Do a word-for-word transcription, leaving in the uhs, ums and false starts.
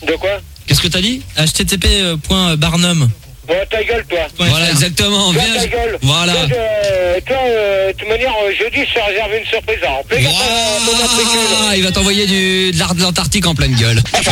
De quoi? Qu'est-ce que t'as dit? H T T P point barnum. Bon, ta gueule, toi. Voilà, exactement. Toi, Bien. ta gueule. Voilà. Toi, euh, toi euh, de toute manière, euh, jeudi, je te réserve une surprise. Alors, fais gaffe à ton matricule. Ah, il va t'envoyer du, de l'art de l'Antarctique en pleine gueule.